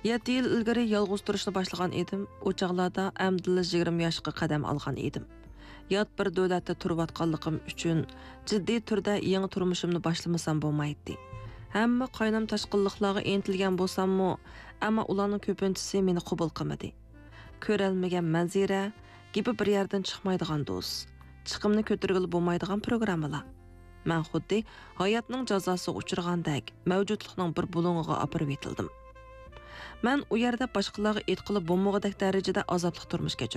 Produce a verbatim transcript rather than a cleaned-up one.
yetti yil ilgari yolg'iz turishni boshlagan edim. O chaqlarda amdilla yigirma yoshga qadam olgan edim. Yot bir davlatda turayotganligim uchun jiddiy turda yangi turmushimni boshlamasam bo'lmaydi. Hamma qaynam tashqinliqlarga intilgan bo'lsam-mu, ammo ularning ko'pinchisi meni qabul qilmadi. Ko'ralmagan manzira, gibi bir yerdan chiqmaydigan do'st, chiqimni ko'targili bo'lmaydigan programmalar. Men xuddi hayotning jazosiga uchragandek mavjudlikning bir bulung'iga opirib etildim. Men u yerda boshqalarga aytqilib bo'lmagan darajada azobli turmush kechirdim.